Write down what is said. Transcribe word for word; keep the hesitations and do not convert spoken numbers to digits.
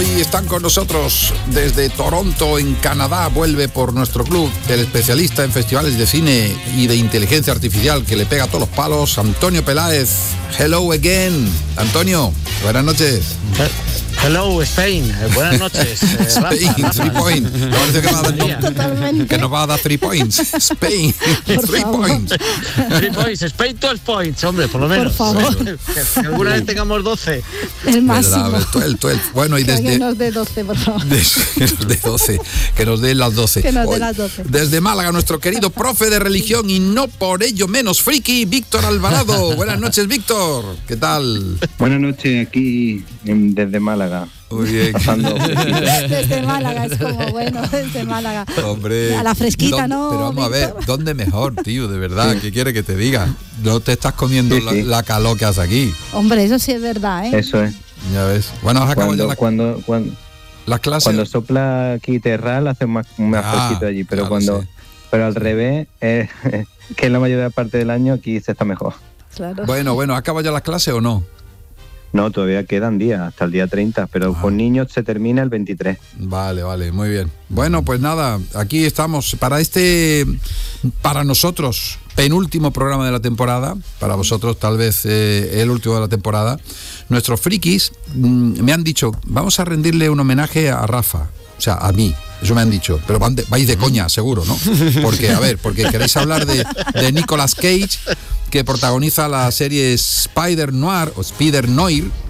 Hoy están con nosotros desde Toronto, en Canadá. Vuelve por nuestro club el especialista en festivales de cine y de inteligencia artificial que le pega a todos los palos, Antonio Peláez. Hello again. Antonio, buenas noches. Hello, Spain. Eh, buenas noches. Eh, Spain, Rafa, three Rafa. points. Me parece que, va a dar, Totalmente. que nos va a dar three points. Spain, Por three favor. points. Three points. Spain, twelve points, hombre, por lo menos. Por favor. Que, que alguna vez tengamos doce. El máximo. Verdad, twelve, twelve. Bueno, y Que desde... alguien nos dé doce, por favor. De- que nos dé doce, que nos dé las doce. Que nos dé Hoy, las doce. Desde Málaga, nuestro querido profe de religión y no por ello menos friki, Víctor Alvarado. Buenas noches, Víctor. ¿Qué tal? Buenas noches, aquí en- desde Málaga. Muy bien. Pasando Desde Málaga, es como bueno, desde Málaga. Hombre. A la fresquita, ¿dónde- ¿no, Pero vamos a ver, Víctor? ¿dónde mejor, tío? De verdad, ¿qué quiere que te diga? No te estás comiendo Sí, la, sí. la calor que haces aquí. Hombre, eso sí es verdad, ¿eh? Eso es. Ya ves. Bueno, has acabado ya Cuando, la- cuando, cuando, las clases. cuando sopla aquí terral hace más, más Ah, fresquito allí, pero ya lo cuando sé. pero al revés, eh, que la mayor parte del año aquí se está mejor. Claro. Bueno, bueno, ¿acaba ya las clases o no? No, todavía quedan días, hasta el día treinta, pero Ah. con niños se termina el veintitrés. Vale, vale, muy bien. Bueno, pues nada, aquí estamos para este, para nosotros, penúltimo programa de la temporada, para vosotros tal vez eh, el último de la temporada. Nuestros frikis mm, me han dicho, vamos a rendirle un homenaje a Rafa, o sea, a mí. Eso me han dicho, pero van de- vais de coña, seguro, ¿no? Porque, a ver, porque queréis hablar de, de Nicolas Cage, que protagoniza la serie Spider Noir, o Spider Noir,